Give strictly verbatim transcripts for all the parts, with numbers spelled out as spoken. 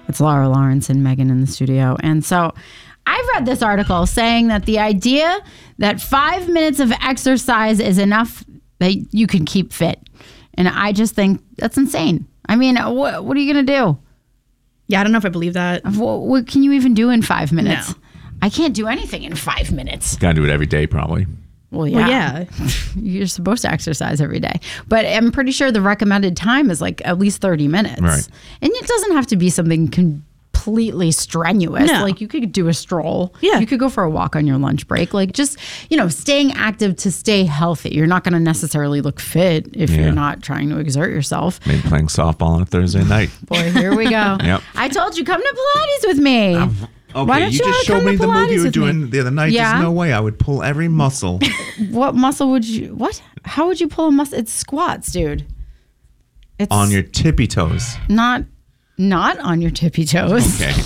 It's Laura Lawrence and Megan in the studio. And so I've read this article saying that the idea that five minutes of exercise is enough that you can keep fit. And I just think that's insane. I mean, what, what are you going to do? Yeah, I don't know if I believe that. What, what can you even do in five minutes? No. I can't do anything in five minutes. Gotta do it every day, probably. Well, yeah. Well, yeah. You're supposed to exercise every day. But I'm pretty sure the recommended time is like at least thirty minutes. Right. And it doesn't have to be something completely strenuous. No. Like you could do a stroll. Yeah. You could go for a walk on your lunch break. Like just, you know, staying active to stay healthy. You're not going to necessarily look fit if Yeah. you're not trying to exert yourself. Maybe playing softball on a Thursday night. Boy, here we go. Yep. I told you, come to Pilates with me. Okay, Why don't you you just come showed to me the move Pilates you were with me? doing the other night. Yeah? There's no way I would pull every muscle. What muscle would you, what? How would you pull a muscle? It's squats, dude. It's On your tippy toes. not, not on your tippy toes. Okay.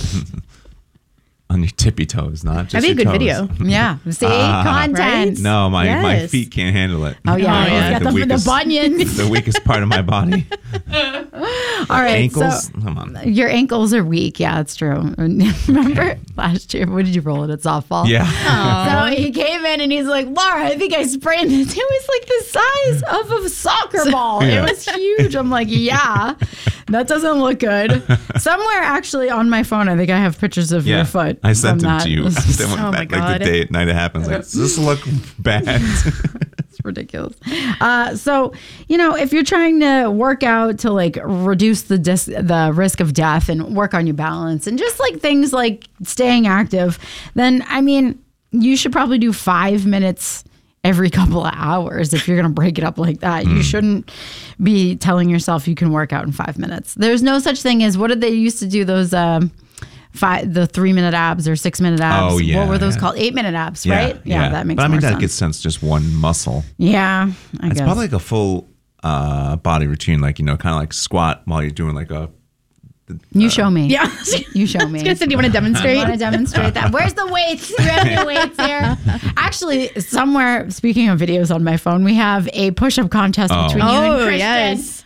On your tippy toes, not just That'd be a your good toes. video. Yeah. See, Ah. content. Right? No, my, my Yes. feet can't handle it. Oh, yeah. Oh, He's yeah. got the, the, weakest, bunions. the weakest part of my body. All right. Ankles. So Come on. your ankles are weak. Yeah, that's true. Remember last year, what did you roll it at softball? Yeah. So he came in and he's like, Laura, I think I sprained this. It was like the size of a soccer ball. Yeah. It was huge. I'm like, yeah, that doesn't look good. Somewhere actually on my phone, I think I have pictures of Yeah. your foot. I sent from them that. to you. It's I just- went Oh, my back like God. the day night it happens. Like, does this look bad? It's ridiculous. Uh, so, you know, if you're trying to work out to like reduce the dis- the risk of death and work on your balance and just like things like staying active, then I mean, you should probably do five minutes every couple of hours if you're going to break it up like that. You shouldn't be telling yourself you can work out in five minutes. There's no such thing as, what did they used to do, those um, five, the three minute abs or six minute abs? Oh, yeah, What were those yeah. called? Eight minute abs, right? Yeah, that makes But I more mean, that sense. gets sense just one muscle. Yeah, I It's guess. probably like a full uh, body routine, like, you know, kind of like squat while you're doing like a. You show me. Yeah. You show me. I was gonna say, do you want to I demonstrate? want to demonstrate that. Where's the weights? Do you have any weights here? Actually, somewhere, speaking of videos on my phone, we have a push-up contest Oh. between you and Oh, Christian. yes.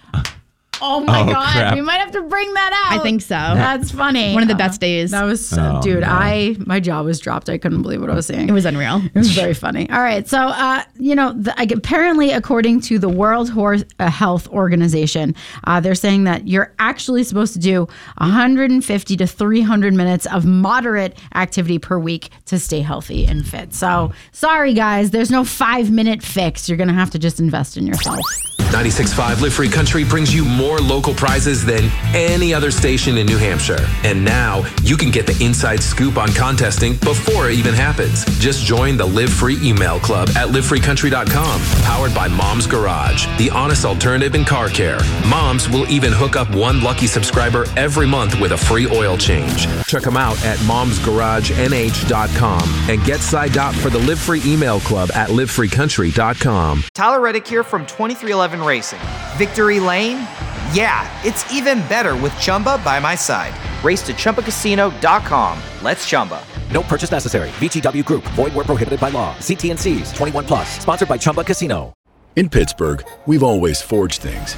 Oh my Oh, God. crap. We might have to bring that out. I think so. That's funny. One of the best days. That was, so, Oh, dude, no. I, my jaw was dropped. I couldn't believe what I was seeing. It was unreal. It was very funny. All right. So, uh, you know, the, like, apparently, according to the World Horse, uh, Health Organization, uh, they're saying that you're actually supposed to do one hundred fifty to three hundred minutes of moderate activity per week to stay healthy and fit. So, sorry, guys, there's no five minute fix. You're going to have to just invest in yourself. ninety-six point five Live Free Country brings you more local prizes than any other station in New Hampshire. And now you can get the inside scoop on contesting before it even happens. Just join the Live Free email club at live free country dot com. Powered by Mom's Garage, the honest alternative in car care. Moms will even hook up one lucky subscriber every month with a free oil change. Check them out at moms garage n h dot com and get signed up for the Live Free email club at live free country dot com. Tyler Reddick here from twenty-three eleven Racing. Victory Lane? Yeah, it's even better with Chumba by my side. Race to chumba casino dot com. Let's Chumba. No purchase necessary. V G W Group. Void where prohibited by law. See T and C's. twenty-one plus. Sponsored by Chumba Casino. In Pittsburgh, we've always forged things.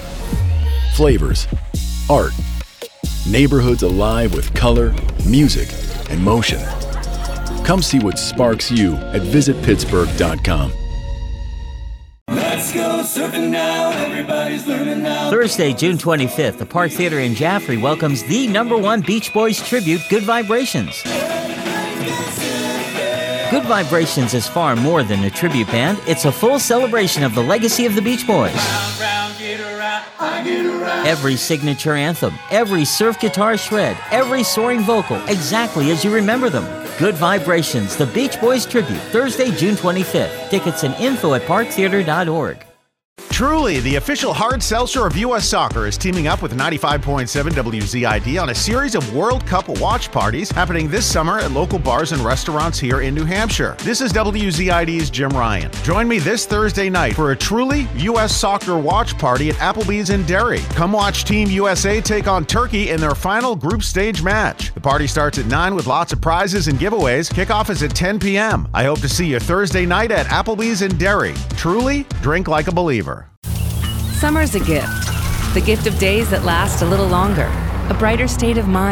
Flavors, art, neighborhoods alive with color, music, and motion. Come see what sparks you at visit pittsburgh dot com. Let's go surfing now, everybody's learning now. Thursday, June twenty-fifth, the Park Theater in Jaffrey welcomes the number one Beach Boys tribute, Good Vibrations. Good Vibrations is far more than a tribute band. It's a full celebration of the legacy of the Beach Boys. Round, round, get around, I get around. Every signature anthem, every surf guitar shred, every soaring vocal, exactly as you remember them. Good Vibrations, the Beach Boys tribute, Thursday, June twenty-fifth. Tickets and info at park theater dot org. Truly, the official hard seltzer of U S Soccer is teaming up with ninety-five point seven W Z I D on a series of World Cup watch parties happening this summer at local bars and restaurants here in New Hampshire. This is W Z I D's Jim Ryan. Join me this Thursday night for a truly U S Soccer watch party at Applebee's in Derry. Come watch Team U S A take on Turkey in their final group stage match. The party starts at nine with lots of prizes and giveaways. Kickoff is at ten p.m. I hope to see you Thursday night at Applebee's in Derry. Truly, drink like a believer. Summer's a gift. The gift of days that last a little longer. A brighter state of mind.